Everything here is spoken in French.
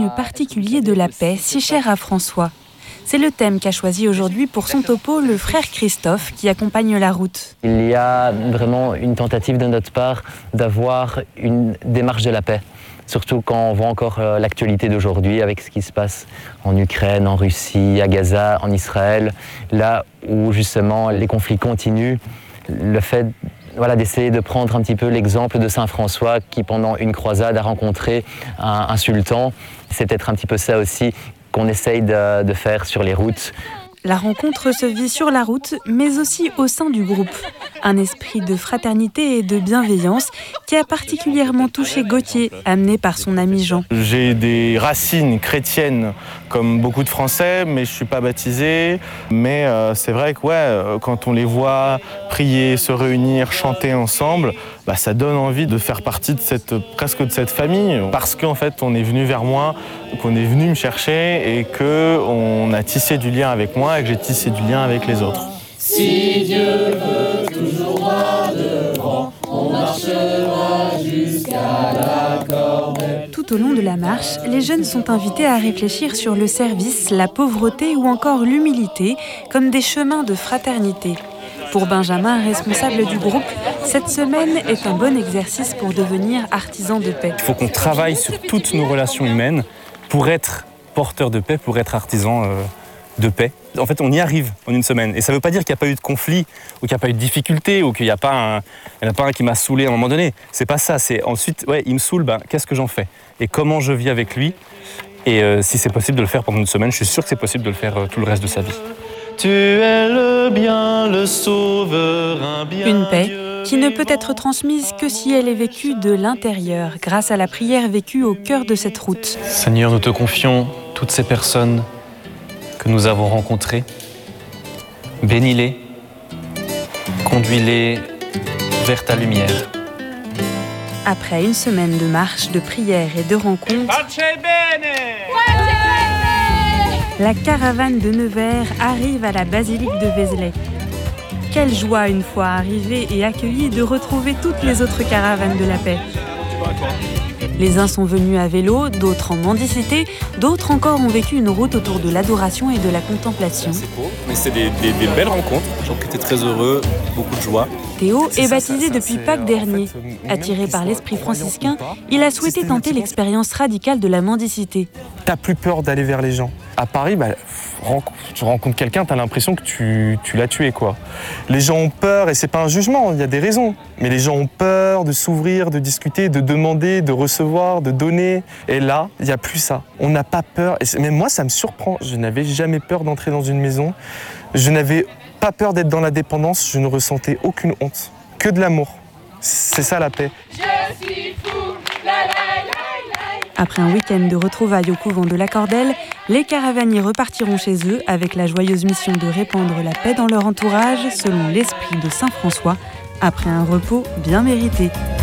signe particulier de la paix, si cher à François. C'est le thème qu'a choisi aujourd'hui pour son topo le frère Christophe qui accompagne la route. Il y a vraiment une tentative de notre part d'avoir une démarche de la paix. Surtout quand on voit encore l'actualité d'aujourd'hui avec ce qui se passe en Ukraine, en Russie, à Gaza, en Israël, là où justement les conflits continuent. Le fait d'essayer de prendre un petit peu l'exemple de Saint François qui pendant une croisade a rencontré un sultan, c'est peut-être un petit peu ça aussi qu'on essaye de faire sur les routes. La rencontre se vit sur la route, mais aussi au sein du groupe. Un esprit de fraternité et de bienveillance qui a particulièrement touché Gauthier, amené par son ami Jean. J'ai des racines chrétiennes comme beaucoup de Français, mais je ne suis pas baptisé. Mais c'est vrai que quand on les voit prier, se réunir, chanter ensemble, ça donne envie de faire partie de presque de cette famille. Parce qu'en fait, on est venu vers moi, qu'on est venu me chercher et qu'on a tissé du lien avec moi et que j'ai tissé du lien avec les autres. Si Dieu veut toujours droit devant, on marchera jusqu'à la corbeille. Tout au long de la marche, les jeunes sont invités à réfléchir sur le service, la pauvreté ou encore l'humilité comme des chemins de fraternité. Pour Benjamin, responsable du groupe, cette semaine est un bon exercice pour devenir artisan de paix. Il faut qu'on travaille sur toutes nos relations humaines pour être porteur de paix, pour être artisan de paix. En fait, on y arrive en une semaine. Et ça ne veut pas dire qu'il n'y a pas eu de conflit, ou qu'il n'y a pas eu de difficulté, ou qu'il n'y en a pas un qui m'a saoulé à un moment donné. C'est pas ça. C'est ensuite, il me saoule, qu'est-ce que j'en fais? Et comment je vis avec lui? Et si c'est possible de le faire pendant une semaine, je suis sûr que c'est possible de le faire tout le reste de sa vie. Tu es le bien, le sauveur, un bien. Une paix qui ne peut être transmise que si elle est vécue de l'intérieur, grâce à la prière vécue au cœur de cette route. Seigneur, nous te confions toutes ces personnes que nous avons rencontrées. Bénis-les, conduis-les vers ta lumière. Après une semaine de marche, de prière et de rencontres, la caravane de Nevers arrive à la basilique de Vézelay. Quelle joie, une fois arrivée et accueillie, de retrouver toutes les autres caravanes de la paix. Les uns sont venus à vélo, d'autres en mendicité, d'autres encore ont vécu une route autour de l'adoration et de la contemplation. C'est beau, mais c'est des belles rencontres, des gens qui étaient très heureux, beaucoup de joie. Théo est baptisé depuis Pâques dernier. Attiré par l'esprit franciscain, il a souhaité tenter l'expérience radicale de la mendicité. T'as plus peur d'aller vers les gens. À Paris, tu rencontres quelqu'un, t'as l'impression que tu l'as tué, quoi. Les gens ont peur, et c'est pas un jugement, il y a des raisons. Mais les gens ont peur de s'ouvrir, de discuter, de demander, de recevoir, de donner. Et là, il n'y a plus ça. On n'a pas peur. Et même moi, ça me surprend. Je n'avais jamais peur d'entrer dans une maison. Je n'avais pas peur d'être dans la dépendance. Je ne ressentais aucune honte. Que de l'amour. C'est ça la paix. Je suis fou, la la la. Après un week-end de retrouvailles au couvent de la Cordelle, les caravaniers repartiront chez eux avec la joyeuse mission de répandre la paix dans leur entourage selon l'esprit de Saint François, après un repos bien mérité.